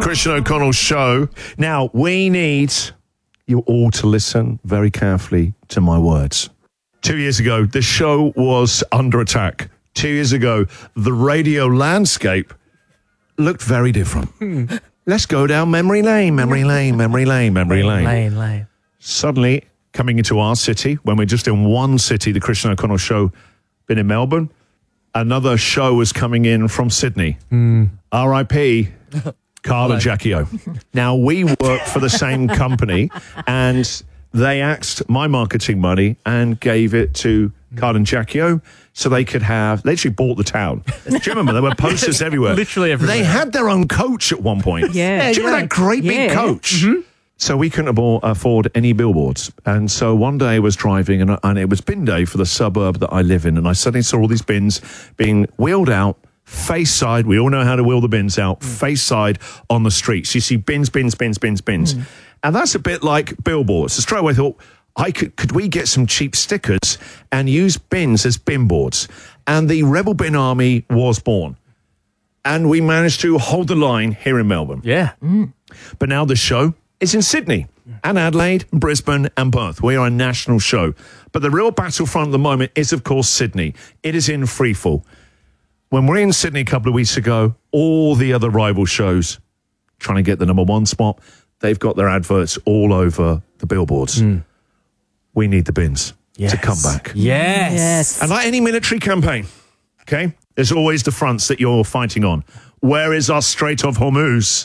Christian O'Connell Show. Now, we need you all to listen very carefully to my words. 2 years ago, the show was under attack. 2 years ago, the radio landscape looked very different. Let's go down memory lane, memory lane, memory lane, memory lane. Lane. Suddenly, coming into our city, when we're just in one city, the Christian O'Connell Show, been in Melbourne, another show was coming in from Sydney. R.I.P. Carl and Jackie O. Now, we work for the same company, and they axed my marketing money and gave it to Carl and Jackie O so they could have... They actually bought the town. Do you remember? There were posters everywhere. Literally everywhere. They had their own coach at one point. Yeah. Do you remember that great big coach? So we couldn't afford any billboards. And so one day I was driving and it was bin day for the suburb that I live in. And I suddenly saw all these bins being wheeled out, face side. We all know how to wheel the bins out, face side on the streets. You see bins. And that's a bit like billboards. So straight away I thought, could we get some cheap stickers and use bins as bin boards? And the Rebel Bin Army was born. And we managed to hold the line here in Melbourne. Yeah. But now the show is in Sydney and Adelaide, Brisbane and Perth. We are a national show. But the real battlefront at the moment is, of course, Sydney. It is in freefall. When we were in Sydney a couple of weeks ago, all the other rival shows trying to get the number one spot, they've got their adverts all over the billboards. We need the bins to come back. Yes. And like any military campaign, okay, there's always the fronts that you're fighting on. Where is our Strait of Hormuz?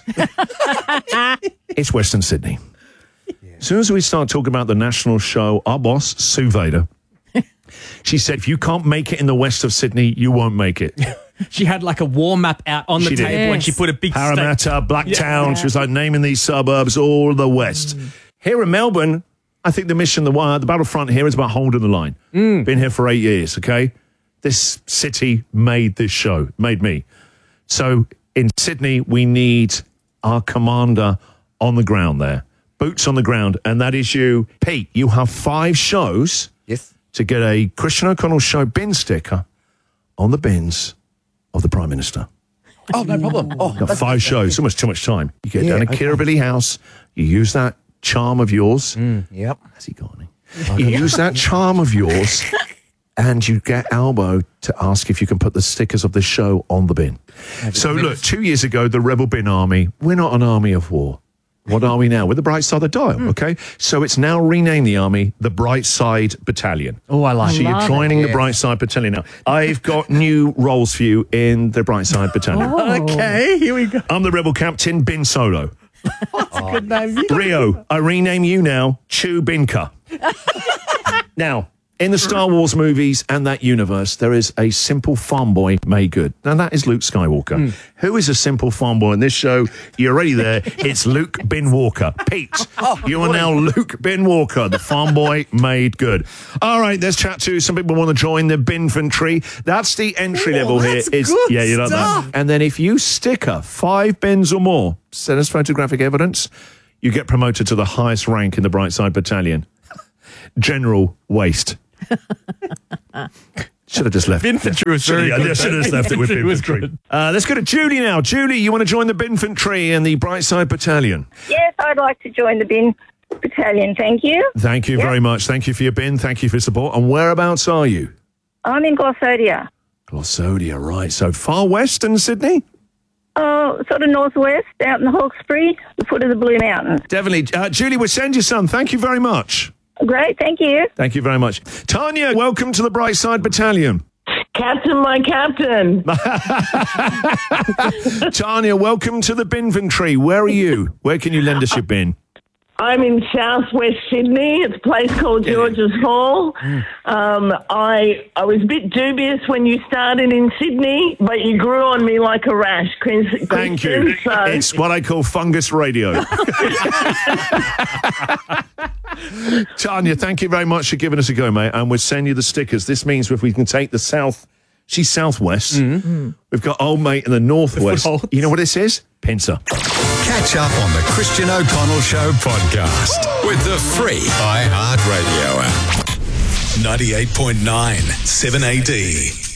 It's Western Sydney. As soon as we start talking about the national show, our boss, Sue Vader, she said, if you can't make it in the west of Sydney, you won't make it. She had like a war map out on the She did. table and she put a big Parramatta, Blacktown. She was like naming these suburbs, all the west. Here in Melbourne, I think the mission, the battlefront here is about holding the line. Been here for 8 years, okay? This city made this show, made me. So in Sydney, we need our commander on the ground there. Boots on the ground, and that is you. Pete, you have 5 shows to get a Christian O'Connell Show bin sticker on the bins of the Prime Minister. Oh, no problem. Got 5 shows, almost too much time. You get down to Kirribilli House, you use that charm of yours. Yep. Has he got any? You use that charm of yours, and you get Albo to ask if you can put the stickers of the show on the bin. So look, 2 years ago, the Rebel Bin Army, we're not an army of war. What are we now? We're the Bright Side of the Dial, okay? So it's now renamed the Army the Bright Side Battalion. Oh, I like So it. you're joining the Bright Side Battalion now. I've got new roles for you in the Bright Side Battalion. Okay, here we go. I'm the Rebel Captain, Bin Solo. That's a good name. Rio, I rename you now Chewbinka. Now, in the Star Wars movies and that universe, there is a simple farm boy made good. Now, that is Luke Skywalker. Who is a simple farm boy in this show? You're already there. It's Luke Bin Walker. Pete, you are now Luke Bin Walker, the farm boy made good. All right, let's chat to some people who want to join the Binfantry. That's the entry level here. Yeah, you like that. And then if you sticker 5 bins or more, send us photographic evidence, you get promoted to the highest rank in the Bright Side Battalion. General Waste. Should have just left. Binfantry was very good. I should have just left it with Binfantry. Let's go to Julie now. Julie, you want to join the Binfantry and the Bright Side Battalion? Yes, I'd like to join the bin battalion. Thank you. Thank you very much. Thank you for your bin. Thank you for your support. And whereabouts are you? I'm in Glossodia. Glossodia, right. So far west in Sydney? Oh, sort of northwest, out in the Hawkesbury, the foot of the Blue Mountains. Definitely. Julie, we'll send you some. Thank you very much. Great, thank you. Thank you very much. Tanya, welcome to the Bright Side Battalion. Captain, my captain. Tanya, welcome to the Binfantry. Where are you? Where can you lend us your bin? I'm in southwest Sydney. It's a place called George's Hall. I was a bit dubious when you started in Sydney, but you grew on me like a rash. Thank you. So. It's what I call fungus radio. Tanya, thank you very much for giving us a go, mate. And we'll send you the stickers. This means if we can take the south, she's southwest. We've got old mate in the northwest. You know what this is? Pincer. Catch up on the Christian O'Connell Show podcast with the free iHeartRadio app. 98.9 7AD.